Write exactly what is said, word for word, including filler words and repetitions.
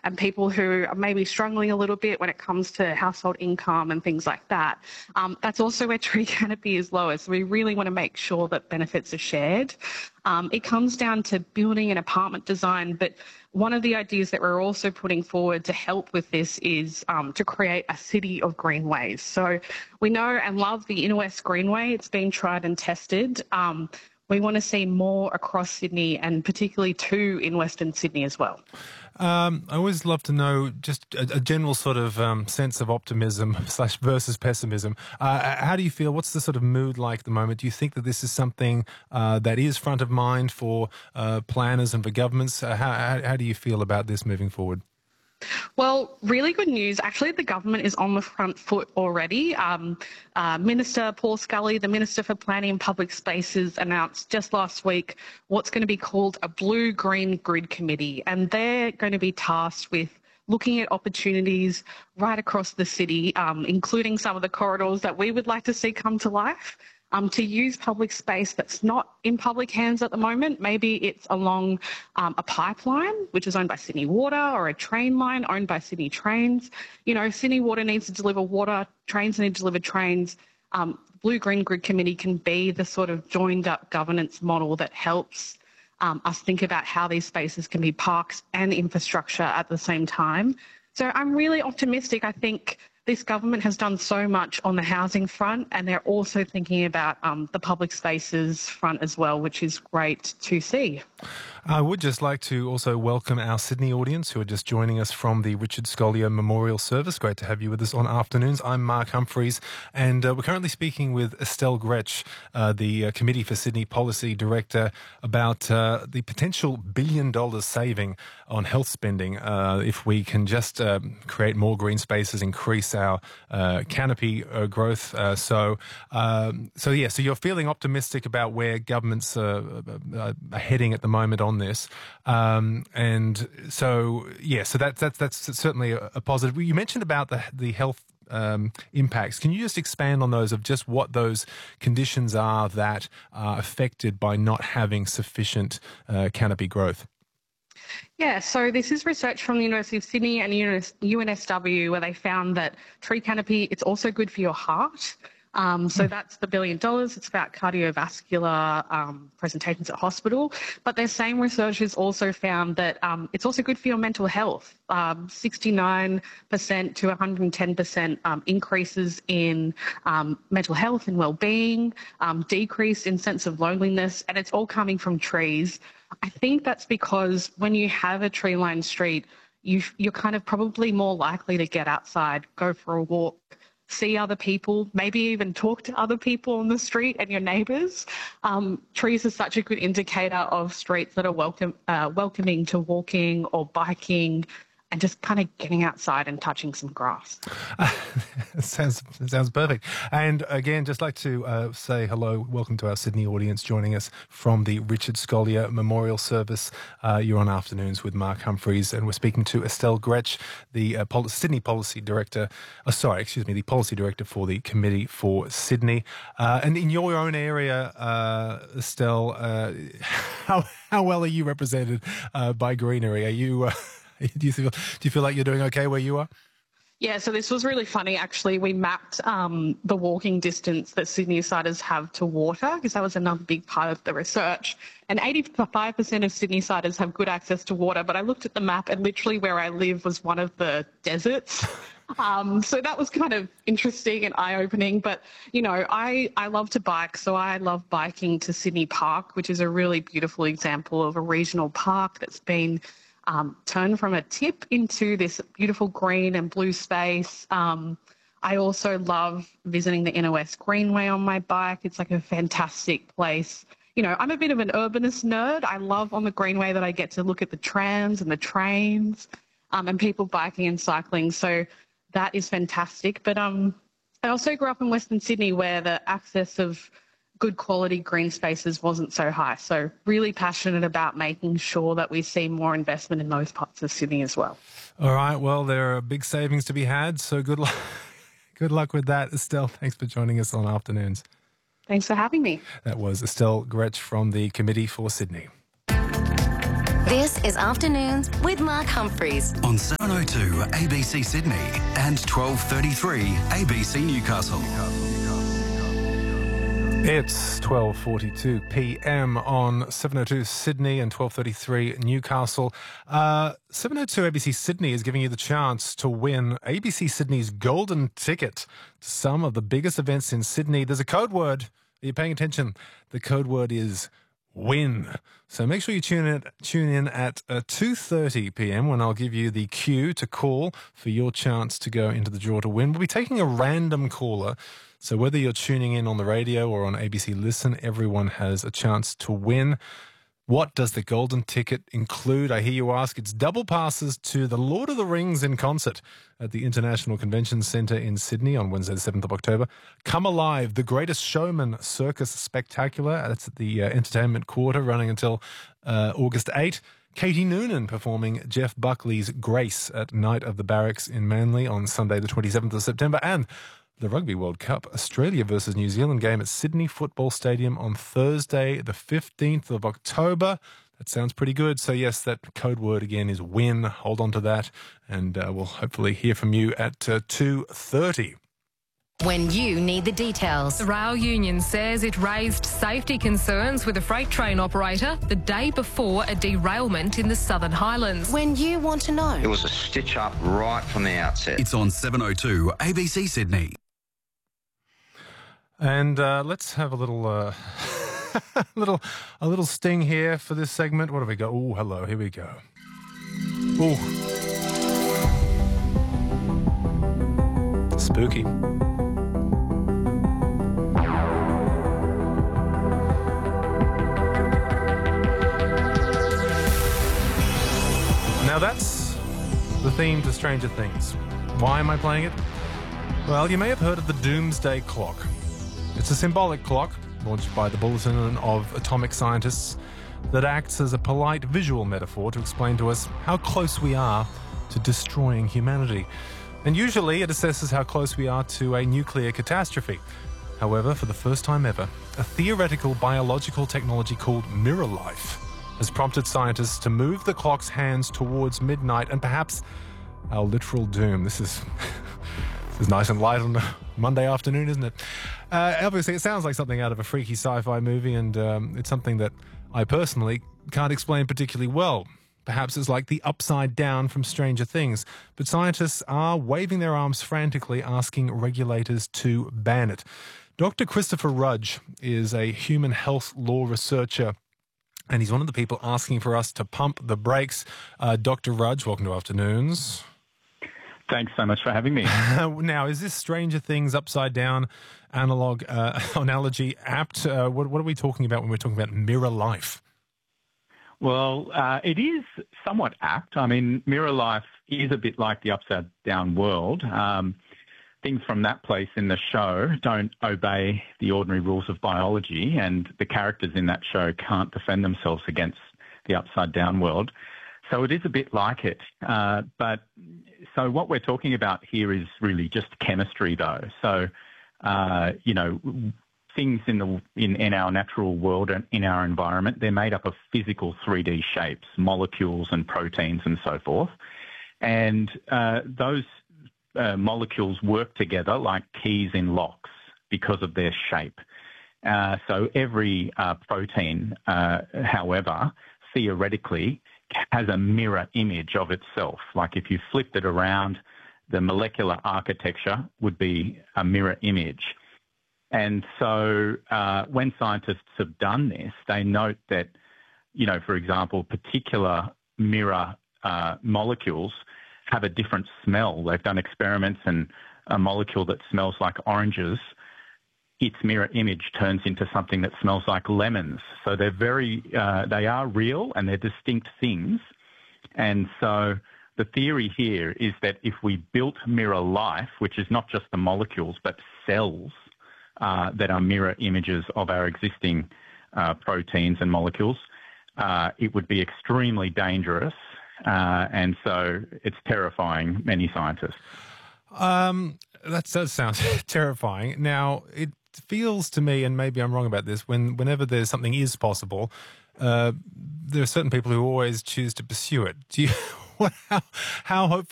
and people who are maybe struggling a little bit when it comes to household income and things like that. Um, that's also where tree canopy is lowest. So we really want to make sure that benefits are shared. Um, it comes down to building an apartment design, but one of the ideas that we're also putting forward to help with this is um, to create a city of greenways. So we know and love the Inner West Greenway. It's been tried and tested. Um, we want to see more across Sydney, and particularly two in Western Sydney as well. Um, I always love to know just a, a general sort of um, sense of optimism slash versus pessimism. Uh, how do you feel? What's the sort of mood like at the moment? Do you think that this is something uh, that is front of mind for uh, planners and for governments? Uh, how, how, how do you feel about this moving forward? Well, really good news. Actually, the government is on the front foot already. Um, uh, Minister Paul Scully, the Minister for Planning and Public Spaces, announced just last week what's going to be called a Blue-Green Grid Committee, and they're going to be tasked with looking at opportunities right across the city, um, including some of the corridors that we would like to see come to life. Um, to use public space that's not in public hands at the moment. Maybe it's along um, a pipeline, which is owned by Sydney Water, or a train line owned by Sydney Trains. You know, Sydney Water needs to deliver water, trains need to deliver trains. Um, Blue-Green Grid Committee can be the sort of joined-up governance model that helps um, us think about how these spaces can be parks and infrastructure at the same time. So I'm really optimistic. I think this government has done so much on the housing front, and they're also thinking about um, the public spaces front as well, which is great to see. I would just like to also welcome our Sydney audience who are just joining us from the Richard Scolyer Memorial Service. Great to have you with us on Afternoons. I'm Mark Humphreys, and uh, we're currently speaking with Estelle Gretsch, uh, the uh, Committee for Sydney Policy Director, about uh, the potential billion dollars saving on health spending uh, if we can just uh, create more green spaces, increase our uh, canopy uh, growth. Uh, so, um, so yeah, so you're feeling optimistic about where governments uh, are heading at the moment on this, um, and so yeah, so that's that's that's certainly a, a positive. You mentioned about the the health um, impacts. Can you just expand on those, of just what those conditions are that are affected by not having sufficient uh, canopy growth? Yeah, so this is research from the University of Sydney and U N S W, where they found that tree canopy, it's also good for your heart. Um, so that's the billion dollars. It's about cardiovascular um, presentations at hospital. But their same researchers also found that um, it's also good for your mental health. Um, sixty-nine percent to one hundred ten percent um, increases in um, mental health and well-being, um, decrease in sense of loneliness, and it's all coming from trees. I think that's because when you have a tree-lined street, you, you're kind of probably more likely to get outside, go for a walk, see other people, maybe even talk to other people on the street and your neighbours. Um, trees are such a good indicator of streets that are welcome, uh, welcoming to walking or biking, and just kind of getting outside and touching some grass. Uh, sounds sounds perfect. And again, just like to uh, say hello, welcome to our Sydney audience joining us from the Richard Scolyer Memorial Service. Uh, you're on Afternoons with Mark Humphreys, and we're speaking to Estelle Gretsch, the uh, Pol- Sydney Policy Director. Oh, sorry, excuse me, the Policy Director for the Committee for Sydney. Uh, and in your own area, uh, Estelle, uh, how how well are you represented uh, by greenery? Are you? Uh, Do you feel do you feel like you're doing okay where you are? Yeah, so this was really funny, actually. We mapped um, the walking distance that Sydney-siders have to water, because that was another big part of the research. And eighty-five percent of Sydney-siders have good access to water, but I looked at the map and literally where I live was one of the deserts. Um, so that was kind of interesting and eye-opening. But, you know, I, I love to bike, so I love biking to Sydney Park, which is a really beautiful example of a regional park that's been Um, turn from a tip into this beautiful green and blue space. Um, I also love visiting the Inner West Greenway on my bike. It's like a fantastic place. You know, I'm a bit of an urbanist nerd. I love on the Greenway that I get to look at the trams and the trains um, and people biking and cycling. So that is fantastic. But um, I also grew up in Western Sydney, where the access of good quality green spaces wasn't so high. So really passionate about making sure that we see more investment in those parts of Sydney as well. All right. Well, there are big savings to be had. So good luck. Good luck with that, Estelle. Thanks for joining us on Afternoons. Thanks for having me. That was Estelle Gretsch from the Committee for Sydney. This is Afternoons with Mark Humphreys on seven oh two A B C Sydney and twelve thirty-three A B C Newcastle. It's twelve forty-two p m on seven oh two Sydney and twelve thirty-three Newcastle. Uh, seven oh two A B C Sydney is giving you the chance to win A B C Sydney's golden ticket to some of the biggest events in Sydney. There's a code word. Are you paying attention? The code word is win. So make sure you tune in, tune in at uh, two thirty p m when I'll give you the cue to call for your chance to go into the draw to win. We'll be taking a random caller. So whether you're tuning in on the radio or on A B C Listen, everyone has a chance to win. What does the golden ticket include? I hear you ask. It's double passes to the Lord of the Rings in concert at the International Convention Centre in Sydney on Wednesday, the seventh of October. Come Alive, The Greatest Showman Circus Spectacular. That's at the uh, Entertainment Quarter, running until uh, August eighth. Katie Noonan performing Jeff Buckley's Grace at Night of the Barracks in Manly on Sunday, the twenty-seventh of September. And the Rugby World Cup, Australia versus New Zealand game at Sydney Football Stadium on Thursday, the fifteenth of October. That sounds pretty good. So yes, that code word again is win. Hold on to that, and uh, we'll hopefully hear from you at uh, two thirty. when you need the details. The rail union says it raised safety concerns with a freight train operator the day before a derailment in the Southern Highlands. When you want to know. It was a stitch up right from the outset. It's on seven oh two A B C Sydney. And uh, let's have a little, uh, little, a little sting here for this segment. What have we got? Oh, hello. Here we go. Oh, spooky. Now that's the theme to Stranger Things. Why am I playing it? Well, you may have heard of the Doomsday Clock. It's a symbolic clock launched by the Bulletin of Atomic Scientists that acts as a polite visual metaphor to explain to us how close we are to destroying humanity. And usually it assesses how close we are to a nuclear catastrophe. However, for the first time ever, a theoretical biological technology called Mirror Life has prompted scientists to move the clock's hands towards midnight and perhaps our literal doom. This is... This is nice and light on a Monday afternoon, isn't it? Uh, obviously, it sounds like something out of a freaky sci-fi movie, and um, it's something that I personally can't explain particularly well. Perhaps it's like the upside down from Stranger Things, but scientists are waving their arms frantically, asking regulators to ban it. Doctor Christopher Rudge is a human health law researcher, and he's one of the people asking for us to pump the brakes. Uh, Doctor Rudge, welcome to Afternoons. Thanks so much for having me. Now, is this Stranger Things upside down analog uh, analogy apt? Uh, what, what are we talking about when we're talking about Mirror Life? Well, uh, it is somewhat apt. I mean, Mirror Life is a bit like the upside down world. Um, things from that place in the show don't obey the ordinary rules of biology, and the characters in that show can't defend themselves against the upside down world. So it is a bit like it. Uh, but so what we're talking about here is really just chemistry, though. So, uh, you know, things in the in, in our natural world and in our environment, they're made up of physical three D shapes, molecules and proteins and so forth. And uh, those uh, molecules work together like keys in locks because of their shape. Uh, so every uh, protein, uh, however, theoretically, has a mirror image of itself. Like if you flipped it around, the molecular architecture would be a mirror image. And so uh, when scientists have done this, they note that, you know, for example, particular mirror uh, molecules have a different smell. They've done experiments, and a molecule that smells like oranges, its mirror image turns into something that smells like lemons. So they're very, uh, they are real and they're distinct things. And so the theory here is that if we built Mirror Life, which is not just the molecules, but cells uh, that are mirror images of our existing uh, proteins and molecules, uh, it would be extremely dangerous. Uh, and so it's terrifying many scientists. Um, that does sound terrifying. Now, it feels to me, and maybe I'm wrong about this, when whenever there's something is possible, uh, there are certain people who always choose to pursue it. Do you? What, how, how hopeful